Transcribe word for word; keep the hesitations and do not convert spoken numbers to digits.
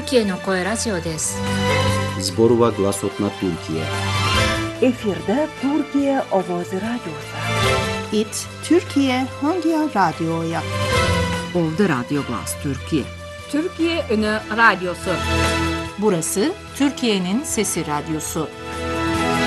Türkiyeの声ラジオです。 Zborova glasotna Türkiye. Efirde Türkiye Ovozi Radyosu. It Türkiye Hangi Radyo'ya? Ovda Radyo Glas Türkiye. Türkiye Ünü Radyosu. Burası Türkiye'nin Sesi Radyosu.